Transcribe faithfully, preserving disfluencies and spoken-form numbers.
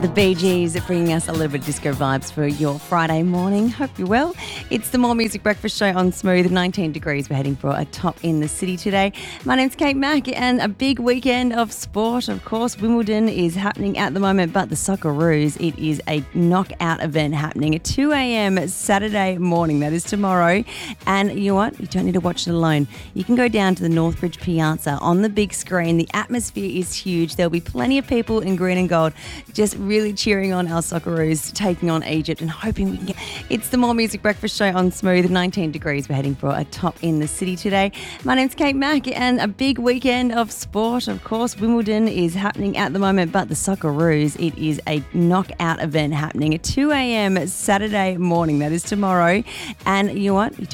The Bee Gees are bringing us a little bit of disco vibes for your Friday morning. Hope you're well. It's the More Music Breakfast Show on Smooth. nineteen degrees. We're heading for a top in the city today. My name's Kate Mack, and a big weekend of sport. Of course, Wimbledon is happening at the moment, but the Socceroos, it is a knockout event happening at two a.m. Saturday morning. That is tomorrow. And you know what? You don't need to watch it alone. You can go down to the Northbridge Piazza on the big screen. The atmosphere is huge. There'll be plenty of people in green and gold just really cheering on our Socceroos taking on Egypt and hoping we can get... It's the More Music Breakfast Show on Smooth. nineteen degrees. We're heading for a top in the city today. My name's Kate Mack, and a big weekend of sport. Of course, Wimbledon is happening at the moment, but the Socceroos, it is a knockout event happening at two a.m. Saturday morning. That is tomorrow. And you know what? You